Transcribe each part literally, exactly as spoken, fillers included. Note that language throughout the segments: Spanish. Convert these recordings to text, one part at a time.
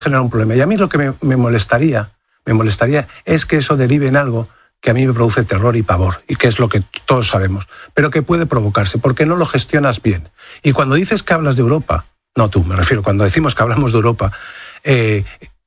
genera un problema. Y a mí lo que me, me molestaría, me molestaría es que eso derive en algo que a mí me produce terror y pavor, y que es lo que todos sabemos, pero que puede provocarse, porque no lo gestionas bien. Y cuando dices que hablas de Europa, no tú, me refiero, cuando decimos que hablamos de Europa, eh,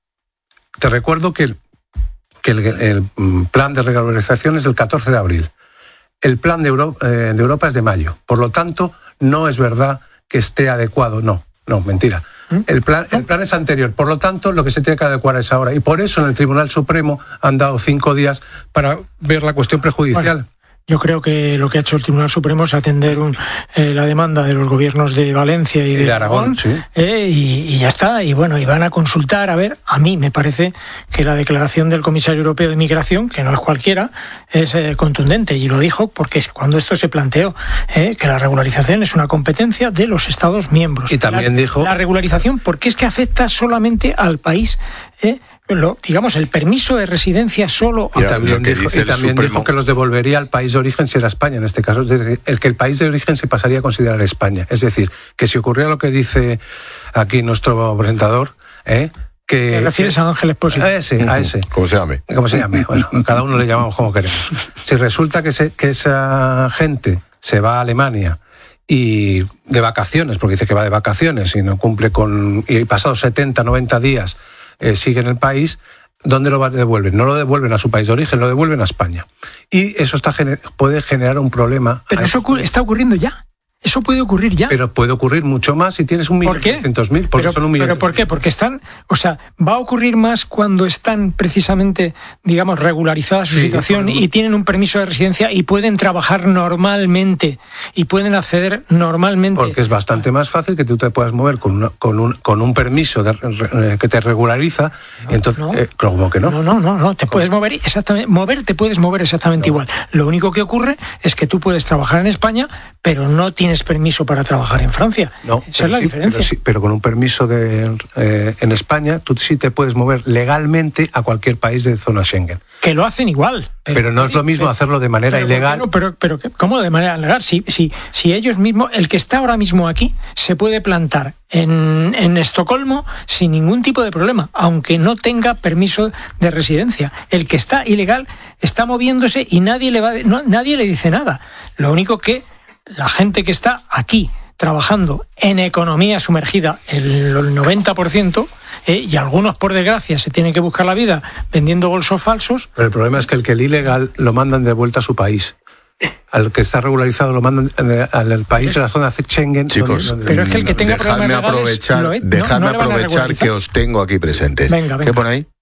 te recuerdo que, el, que el, el plan de regularización es del catorce de abril. El plan de Europa, eh, de Europa es de mayo. Por lo tanto, no es verdad que esté adecuado. No, no, mentira. El plan, el plan es anterior, por lo tanto lo que se tiene que adecuar es ahora, y por eso en el Tribunal Supremo han dado cinco días para ver la cuestión prejudicial. Bueno, yo creo que lo que ha hecho el Tribunal Supremo es atender un, eh, la demanda de los gobiernos de Valencia y de, y de Aragón, Aragón sí. eh, y, y ya está, y bueno, y van a consultar, a ver, a mí me parece que la declaración del Comisario Europeo de Migración, que no es cualquiera, es eh, contundente, y lo dijo porque cuando esto se planteó, eh, que la regularización es una competencia de los Estados miembros. Y también la, dijo... La regularización, porque es que afecta solamente al país, eh, Lo, digamos, el permiso de residencia solo... Y también, dijo, y también dijo que los devolvería al país de origen si era España, en este caso. Es decir, el que el país de origen se pasaría a considerar España. Es decir, que si ocurriera lo que dice aquí nuestro presentador... ¿eh? Que, ¿Te refieres que, a Ángel Expósito? A ese, a ese. ¿Cómo se llame? ¿Cómo se llame? Bueno, cada uno le llamamos como queremos. Si resulta que, se, que esa gente se va a Alemania y de vacaciones, porque dice que va de vacaciones y no cumple con... y pasados setenta, noventa días... Eh, sigue en el país, ¿dónde lo devuelven? No lo devuelven a su país de origen, lo devuelven a España. Y eso está gener- puede generar un problema. Pero eso ocurre, está ocurriendo ya. Eso puede ocurrir ya. Pero puede ocurrir mucho más si tienes un millón trescientos mil, porque pero, son un millón. ¿Pero por qué? Porque están, o sea, va a ocurrir más cuando están precisamente, digamos, regularizada su sí, situación y tienen un permiso de residencia y pueden trabajar normalmente y pueden acceder normalmente. Porque es bastante más fácil que tú te puedas mover con, una, con, un, con un permiso de, eh, que te regulariza. No, entonces, no. Eh, ¿cómo que no? No, no, no, no. Te ¿Cómo? puedes mover exactamente, mover te puedes mover exactamente no. igual. Lo único que ocurre es que tú puedes trabajar en España, pero no tienes permiso para trabajar en Francia. No, esa es la sí, diferencia. Pero, sí, pero con un permiso de, eh, en España, tú sí te puedes mover legalmente a cualquier país de zona Schengen. Que lo hacen igual. Pero, pero no es lo mismo pero, hacerlo de manera pero, ilegal. No, pero, pero, ¿cómo de manera ilegal? Si, si, si ellos mismos, el que está ahora mismo aquí, se puede plantar en, en Estocolmo sin ningún tipo de problema, aunque no tenga permiso de residencia. El que está ilegal está moviéndose y nadie le va, no, nadie le dice nada. Lo único que la gente que está aquí trabajando en economía sumergida, el noventa por ciento, eh, y algunos, por desgracia, se tienen que buscar la vida vendiendo bolsos falsos. Pero el problema es que el que el ilegal lo mandan de vuelta a su país. Al que está regularizado lo mandan al país de la zona Schengen. Chicos, donde, donde... pero es que el que tenga dejadme problemas aprovechar, legales, lo, dejadme no, no aprovechar que os tengo aquí presentes. Venga, venga. ¿Qué pone ahí?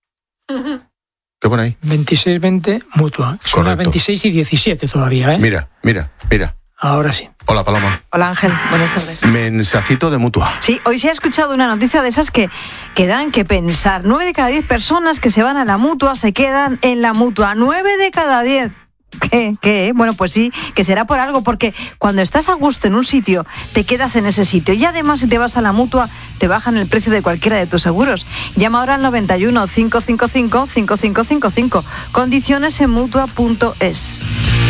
¿Qué pone ahí? veintiséis veinte mutua. Son las veintiséis y diecisiete todavía, ¿eh? Mira, mira, mira. Ahora sí. Hola, Paloma. Hola, Ángel. Buenas tardes. Mensajito de Mutua. Sí, hoy se ha escuchado una noticia de esas que, que dan que pensar. Nueve de cada diez personas que se van a la Mutua se quedan en la Mutua. Nueve de cada diez. ¿Qué? ¿Qué? Bueno, pues sí, que será por algo, porque cuando estás a gusto en un sitio, te quedas en ese sitio. Y además, si te vas a la Mutua, te bajan el precio de cualquiera de tus seguros. Llama ahora al noventa y uno, cinco cinco cinco, cinco cinco cinco cinco. Condiciones en mutua punto es.